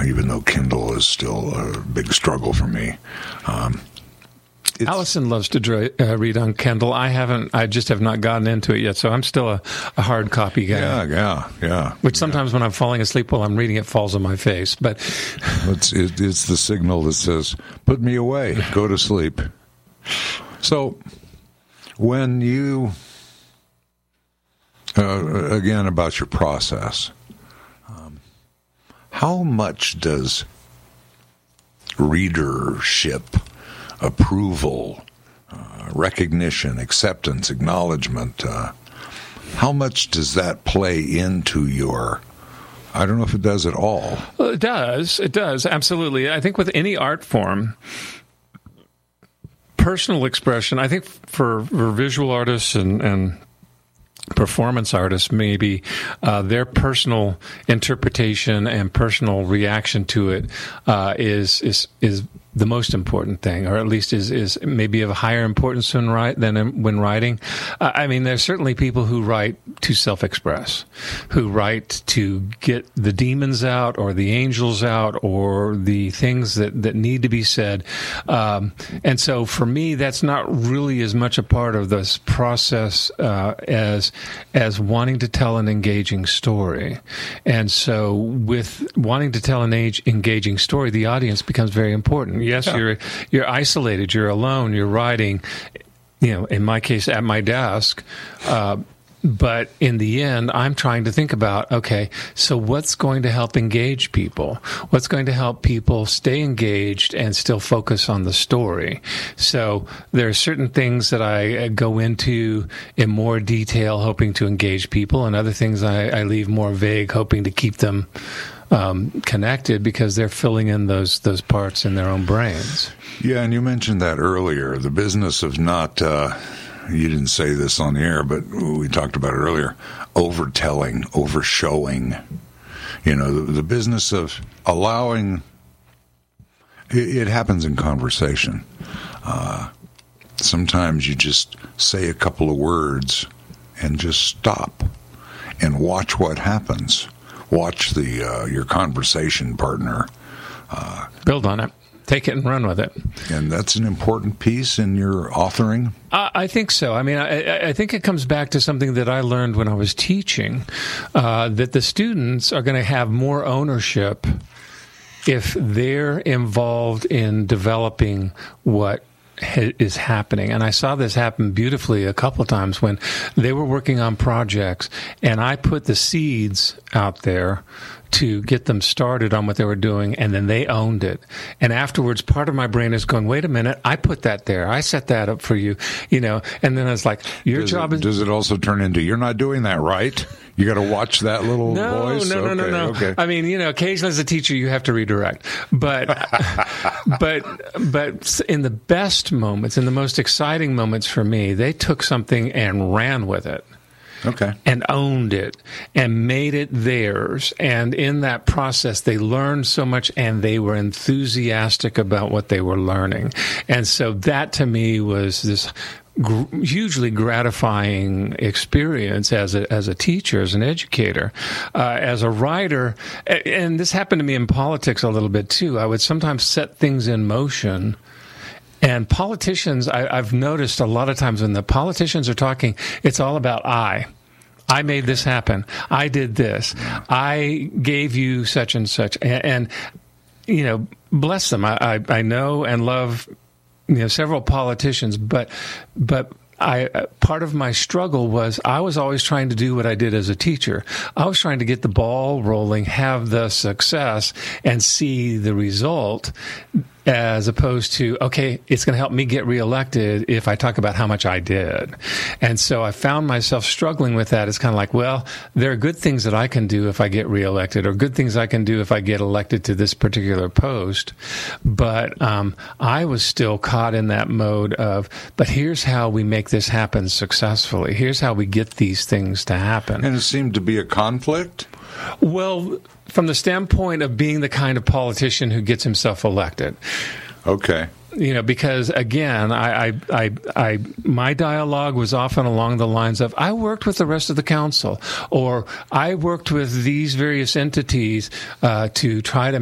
even though Kindle is still a big struggle for me. Allison loves to read on Kindle. I just have not gotten into it yet, so I'm still a hard copy guy. Yeah. Which sometimes when I'm falling asleep while I'm reading it falls on my face. But it's the signal that says, put me away, go to sleep. So when you, again, about your process, how much does readership, approval, recognition, acceptance, acknowledgement, how much does that play into your, I don't know if it does at all. Well, it does, absolutely. I think with any art form, personal expression, I think for visual artists and performance artists, maybe their personal interpretation and personal reaction to it is the most important thing, or at least is maybe of a higher importance than when writing. I mean, there's certainly people who write to self-express, who write to get the demons out or the angels out or the things that need to be said. And so for me, that's not really as much a part of this process as wanting to tell an engaging story. And so with wanting to tell an engaging story, the audience becomes very important. Yes, yeah. You're isolated, you're alone, you're writing, in my case, at my desk. But in the end, I'm trying to think about, okay, so what's going to help engage people? What's going to help people stay engaged and still focus on the story? So there are certain things that I go into in more detail, hoping to engage people, and other things I leave more vague, hoping to keep them connected because they're filling in those parts in their own brains. Yeah, and you mentioned that earlier, the business of not, you didn't say this on the air, but we talked about it earlier, overtelling, overshowing, the business of allowing, it happens in conversation. Sometimes you just say a couple of words and just stop and watch what happens. Watch your conversation partner. Build on it. Take it and run with it. And that's an important piece in your authoring? I think so. I mean, I think it comes back to something that I learned when I was teaching, that the students are going to have more ownership if they're involved in developing what is happening. And I saw this happen beautifully a couple of times when they were working on projects and I put the seeds out there to get them started on what they were doing, and then they owned it. And afterwards, part of my brain is going, wait a minute, I put that there. I set that up for you, and then it's like, job is... Does it also turn into, you're not doing that right? You got to watch that little voice? No. Okay. I mean, occasionally as a teacher, you have to redirect. But in the best moments, in the most exciting moments for me, they took something and ran with it. Okay. And owned it and made it theirs. And in that process, they learned so much and they were enthusiastic about what they were learning. And so that to me was this hugely gratifying experience as a teacher, as an educator, as a writer. And this happened to me in politics a little bit too. I would sometimes set things in motion. And politicians, I've noticed a lot of times when the politicians are talking, it's all about I made this happen. I did this. I gave you such and such. And bless them. I know and love, several politicians, but part of my struggle was I was always trying to do what I did as a teacher. I was trying to get the ball rolling, have the success, and see the result, as opposed to, okay, it's going to help me get reelected if I talk about how much I did. And so I found myself struggling with that. It's kind of like, well, there are good things that I can do if I get reelected, or good things I can do if I get elected to this particular post. But I was still caught in that mode of, but here's how we make this happen successfully. Here's how we get these things to happen. And it seemed to be a conflict? Well, from the standpoint of being the kind of politician who gets himself elected. Okay. Because again, my dialogue was often along the lines of, I worked with the rest of the council, or I worked with these various entities to try to